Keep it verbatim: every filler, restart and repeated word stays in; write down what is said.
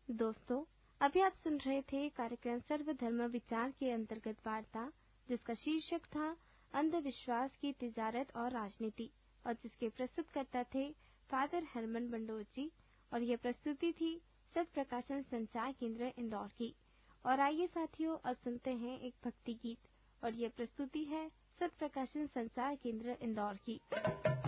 दोस्तों, अभी आप सुन रहे थे कार्यक्रम सर्वधर्म विचार के अंतर्गत वार्ता, जिसका शीर्षक था अंधविश्वास की तिजारत और राजनीति, और जिसके प्रस्तुतकर्ता थे फादर हरमन बंडोर जी। और यह प्रस्तुति थी सत प्रकाशन संचार केंद्र इंदौर की। और आइए साथियों, अब सुनते हैं एक भक्ति गीत, और यह प्रस्तुति है सत प्रकाशन संचार केंद्र इंदौर की।